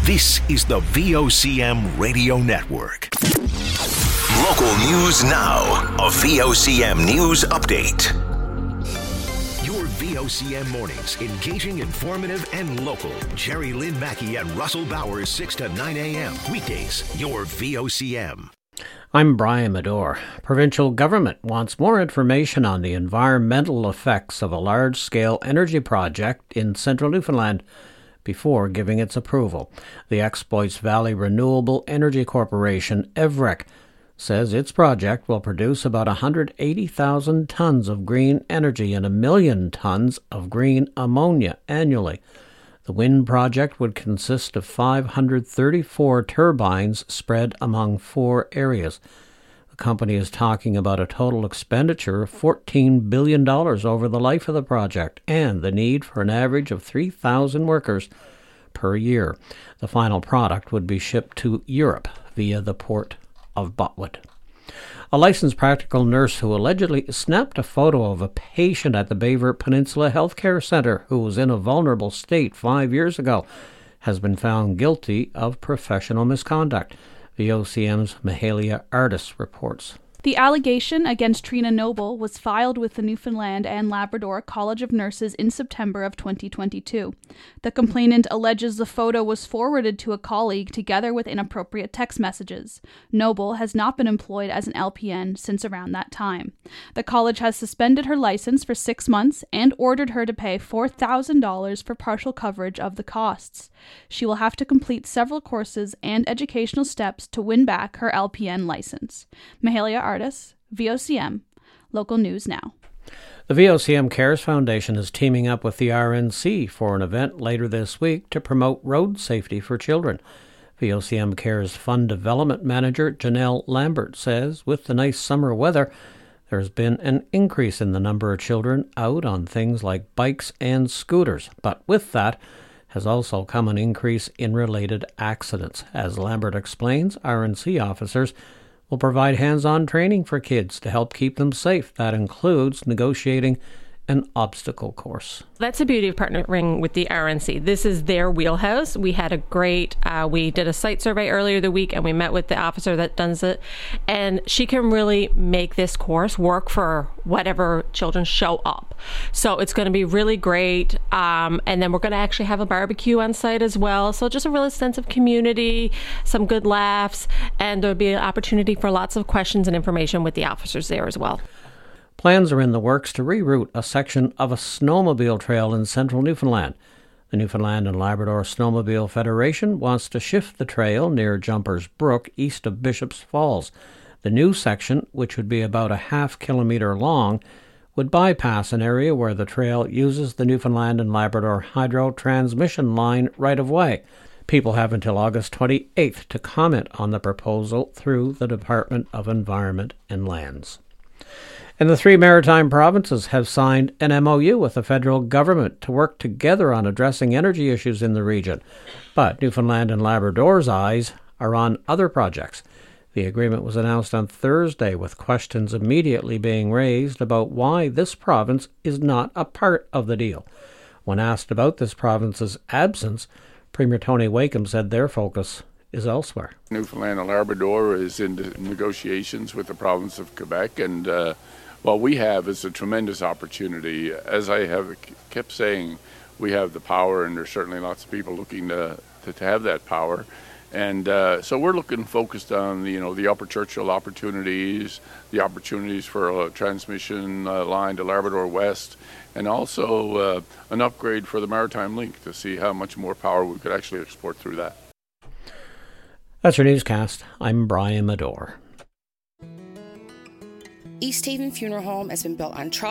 This is the VOCM Radio Network. Local news now. A VOCM news update. Your VOCM mornings, engaging, informative, and local. Jerry Lynn Mackey and Russell Bowers, 6 to 9 a.m. Weekdays, your VOCM. I'm Brian Medore. Provincial government wants more information on the environmental effects of a large-scale energy project in central Newfoundland before giving its approval. The Exploits Valley Renewable Energy Corporation, EVREC, says its project will produce about 180,000 tons of green energy and 1 million tons of green ammonia annually. The wind project would consist of 534 turbines spread among 4 areas. The company is talking about a total expenditure of $14 billion over the life of the project and the need for an average of 3,000 workers per year. The final product would be shipped to Europe via the port of Botwood. A licensed practical nurse who allegedly snapped a photo of a patient at the Bayvert Peninsula Healthcare Centre who was in a vulnerable state 5 years ago has been found guilty of professional misconduct. VOCM's Mahalia Artis reports. The allegation against Trina Noble was filed with the Newfoundland and Labrador College of Nurses in September of 2022. The complainant alleges the photo was forwarded to a colleague together with inappropriate text messages. Noble has not been employed as an LPN since around that time. The college has suspended her license for 6 months and ordered her to pay $4,000 for partial coverage of the costs. She will have to complete several courses and educational steps to win back her LPN license. Mahalia Artis, VOCM, Local News Now. The VOCM Cares Foundation is teaming up with the RNC for an event later this week to promote road safety for children. VOCM Cares Fund Development Manager Janelle Lambert says with the nice summer weather, there's been an increase in the number of children out on things like bikes and scooters. But with that has also come an increase in related accidents. As Lambert explains, RNC officers will provide hands-on training for kids to help keep them safe. That includes negotiating an obstacle course. That's the beauty of partnering with the RNC. This is their wheelhouse. We had a great, we did a site survey earlier the week and we met with the officer that does it. And she can really make this course work for whatever children show up. So it's going to be really great. And then we're going to actually have a barbecue on site as well. So just a real sense of community, some good laughs, and there'll be an opportunity for lots of questions and information with the officers there as well. Plans are in the works to reroute a section of a snowmobile trail in central Newfoundland. The Newfoundland and Labrador Snowmobile Federation wants to shift the trail near Jumpers Brook east of Bishop's Falls. The new section, which would be about a half-kilometre long, would bypass an area where the trail uses the Newfoundland and Labrador Hydro Transmission Line right-of-way. People have until August 28th to comment on the proposal through the Department of Environment and Lands. And the 3 maritime provinces have signed an MOU with the federal government to work together on addressing energy issues in the region. But Newfoundland and Labrador's eyes are on other projects. The agreement was announced on Thursday, with questions immediately being raised about why this province is not a part of the deal. When asked about this province's absence, Premier Tony Wakeham said their focus is elsewhere. Newfoundland and Labrador is in negotiations with the province of Quebec, and what we have is a tremendous opportunity. As I have kept saying, we have the power, and there's certainly lots of people looking to have that power. And so we're focused on the Upper Churchill opportunities, the opportunities for a transmission line to Labrador West, and also an upgrade for the Maritime Link to see how much more power we could actually export through that. That's your newscast. I'm Brian Medore. East Haven Funeral Home has been built on trust